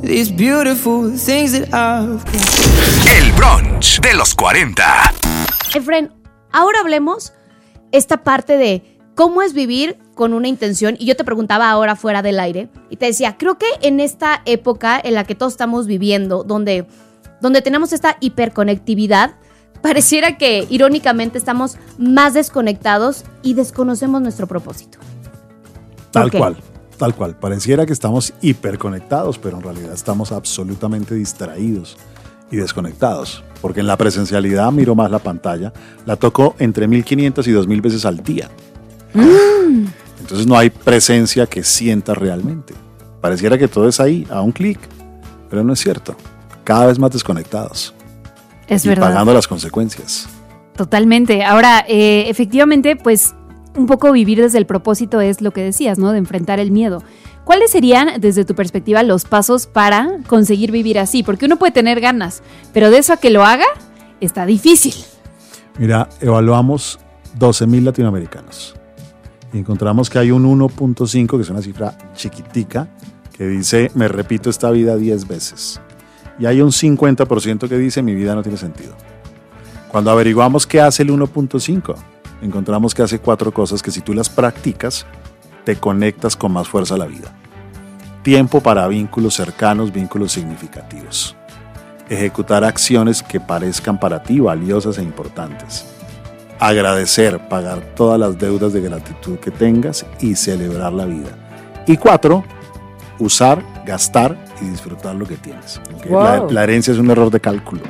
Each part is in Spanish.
these beautiful things that I've got. El brunch de los 40. Efren, ahora hablemos esta parte de cómo es vivir con una intención. Y yo te preguntaba ahora fuera del aire y te decía, creo que en esta época en la que todos estamos viviendo, donde tenemos esta hiperconectividad, pareciera que irónicamente estamos más desconectados y desconocemos nuestro propósito. Tal cual. Pareciera que estamos hiperconectados, pero en realidad estamos absolutamente distraídos y desconectados. Porque en la presencialidad miro más la pantalla, la toco entre 1500 y 2000 veces al día. Entonces no hay presencia que sienta realmente. Pareciera que todo es ahí, a un clic, pero no es cierto. Cada vez más desconectados. Es y verdad. pagando las consecuencias. Totalmente. Ahora, efectivamente, pues un poco vivir desde el propósito es lo que decías, ¿no? De enfrentar el miedo. ¿Cuáles serían, desde tu perspectiva, los pasos para conseguir vivir así? Porque uno puede tener ganas, pero de eso a que lo haga, está difícil. Mira, evaluamos 12,000 latinoamericanos y encontramos que hay un 1.5, que es una cifra chiquitica, que dice, me repito esta vida 10 veces. Y hay un 50% que dice, mi vida no tiene sentido. Cuando averiguamos qué hace el 1.5, encontramos que hace 4 cosas que si tú las practicas, te conectas con más fuerza a la vida. Tiempo para vínculos cercanos, vínculos significativos. Ejecutar acciones que parezcan para ti valiosas e importantes. Agradecer, pagar todas las deudas de gratitud que tengas y celebrar la vida. Y 4, usar, gastar y disfrutar lo que tienes. ¿Okay? Wow. La herencia es un error de cálculo.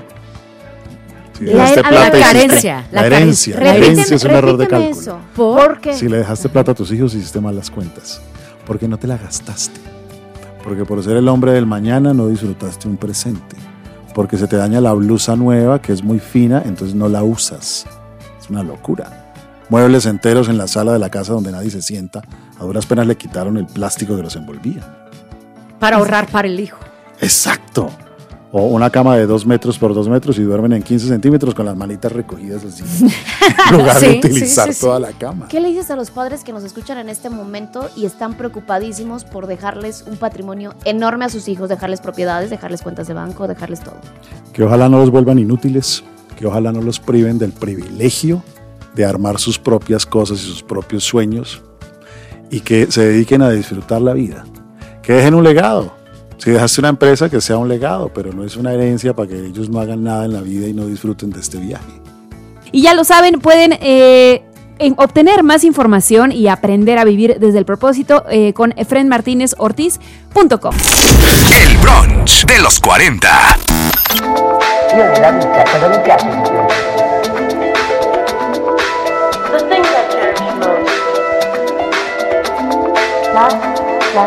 Si La dejaste plata y carencia. hiciste- la herencia es un error de Repíteme cálculo. eso. ¿Por qué? Si le dejaste plata a tus hijos, hiciste mal las cuentas. Porque no te la gastaste. Porque por ser el hombre del mañana no disfrutaste un presente. Porque se te daña la blusa nueva, que es muy fina, entonces no la usas. Es una locura. Muebles enteros en la sala de la casa donde nadie se sienta. A duras penas le quitaron el plástico que los envolvía. Para ahorrar para el hijo. ¡Exacto! O una cama de 2 metros por 2 metros y duermen en 15 centímetros con las manitas recogidas así. En lugar de utilizar toda la cama. ¿Qué le dices a los padres que nos escuchan en este momento y están preocupadísimos por dejarles un patrimonio enorme a sus hijos, dejarles propiedades, dejarles cuentas de banco, dejarles todo? Que ojalá no los vuelvan inútiles, que ojalá no los priven del privilegio de armar sus propias cosas y sus propios sueños y que se dediquen a disfrutar la vida, que dejen un legado. Si dejaste una empresa, que sea un legado, pero no es una herencia para que ellos no hagan nada en la vida y no disfruten de este viaje. Y ya lo saben, pueden obtener más información y aprender a vivir desde el propósito con efrenmartinezortiz.com. El brunch de los 40. La vista económica